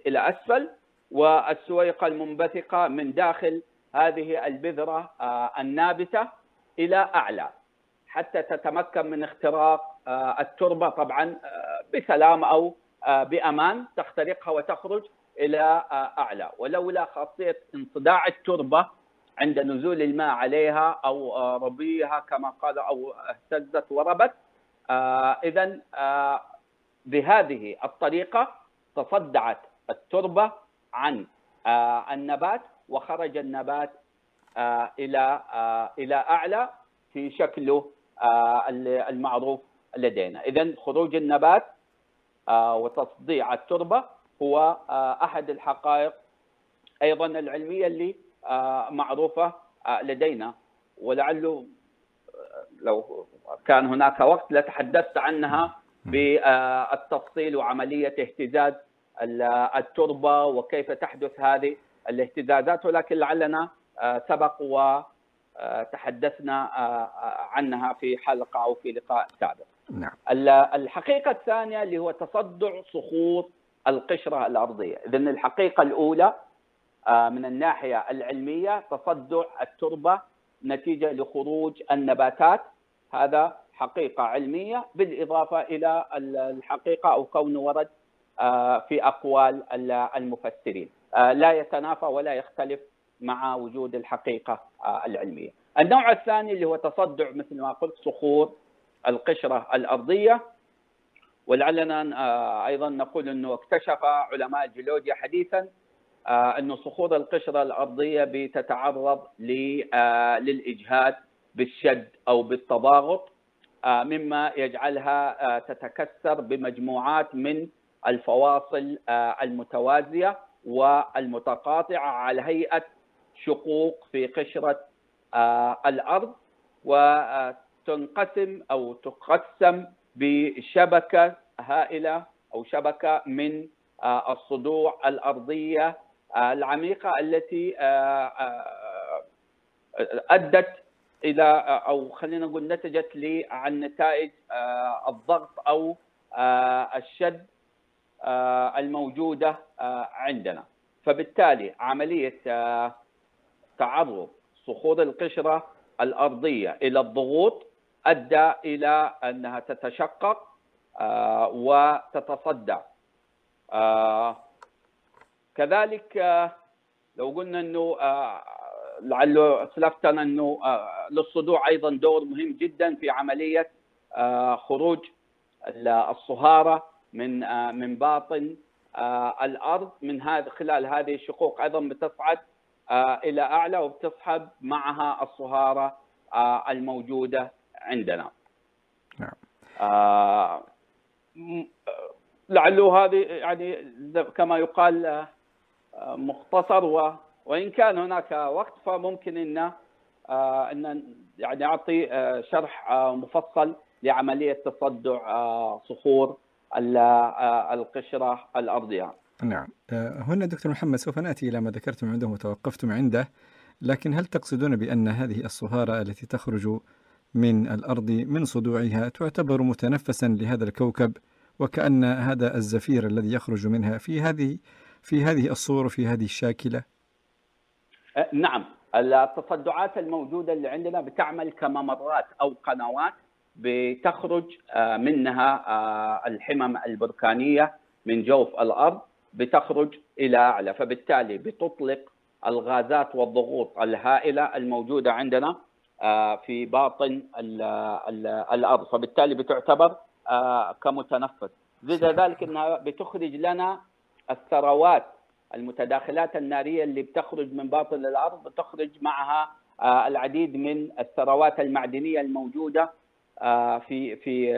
إلى أسفل، والسويقة المنبثقة من داخل هذه البذرة النابتة إلى أعلى، حتى تتمكن من اختراق التربة طبعا بسلام أو بأمان، تخترقها وتخرج إلى أعلى. ولولا خاصية انصداع التربة عند نزول الماء عليها أو ربيها كما قال أو اهتزت وربت، إذن بهذه الطريقة تصدعت التربة عن النبات، وخرج النبات إلى أعلى في شكله المعروف لدينا. إذن خروج النبات وتصديع التربة هو أحد الحقائق أيضا العلمية اللي معروفة لدينا، ولعله لو كان هناك وقت لتحدثت عنها بالتفصيل وعملية اهتزاز التربة وكيف تحدث هذه الاهتزازات، ولكن لعلنا سبق وتحدثنا عنها في حلقة أو في لقاء سابق. نعم. الحقيقة الثانية اللي هو تصدع صخور القشرة الأرضية. إذن الحقيقة الأولى من الناحية العلمية تصدع التربة نتيجة لخروج النباتات، هذا حقيقة علمية، بالإضافة إلى الحقيقة أو كون ورد في أقوال المفسرين لا يتنافى ولا يختلف مع وجود الحقيقة العلمية. النوع الثاني اللي هو تصدع مثل ما قلت صخور القشرة الأرضية، ولعلنا أيضا نقول أنه اكتشف علماء الجيولوجيا حديثا أن صخور القشرة الأرضية بتتعرض للإجهاد بالشد أو بالتضاغط، مما يجعلها تتكسر بمجموعات من الفواصل المتوازية والمتقاطعة على هيئة شقوق في قشرة الأرض، وتنقسم أو تقسم بشبكة هائلة أو شبكة من الصدوع الأرضية العميقة التي أدت إلى أو خلينا نقول نتجت عن نتائج الضغط أو الشد الموجودة عندنا. فبالتالي عملية تعرض صخور القشرة الأرضية إلى الضغوط أدى إلى أنها تتشقق وتتصدع. كذلك لو قلنا أنه لعله أسلفتنا أنه للصدوع أيضا دور مهم جدا في عملية خروج الصهارة من باطن الأرض من خلال هذه الشقوق، أيضا بتصعد إلى أعلى وبتصحب معها الصهارة الموجودة عندنا. لعله هذه يعني كما يقال مختصر، وإن كان هناك وقت فممكن أن يعني أعطي شرح مفصل لعملية تصدع صخور القشرة الأرضية. نعم. هنا دكتور محمد سوف نأتي إلى ما ذكرتم عنده وتوقفتم عنده، لكن هل تقصدون بأن هذه الصهارة التي تخرج من الأرض من صدوعها تعتبر متنفسا لهذا الكوكب، وكأن هذا الزفير الذي يخرج منها في هذه الصور وفي هذه الشاكلة؟ نعم، التصدعات الموجودة اللي عندنا بتعمل كممرات أو قنوات بتخرج منها الحمم البركانية من جوف الأرض، بتخرج إلى أعلى، فبالتالي بتطلق الغازات والضغوط الهائلة الموجودة عندنا في باطن الأرض، فبالتالي بتعتبر كمتنفس. زي ذلك أنها بتخرج لنا الثروات المتداخلات النارية اللي بتخرج من باطن الأرض، بتخرج معها العديد من الثروات المعدنية الموجودة في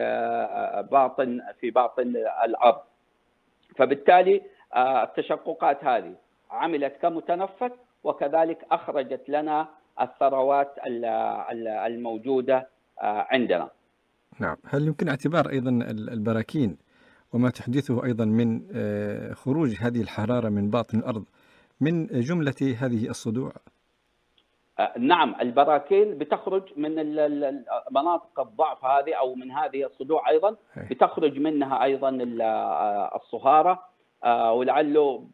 باطن الأرض. فبالتالي التشققات هذه عملت كمتنفس، وكذلك أخرجت لنا الثروات الموجودة عندنا. نعم. هل يمكن اعتبار أيضا البراكين وما تحدثه أيضا من خروج هذه الحرارة من باطن الأرض من جملة هذه الصدوع؟ نعم، البراكين بتخرج من مناطق الضعف هذه أو من هذه الصدوع، أيضا بتخرج منها أيضا الصهارة، ولعله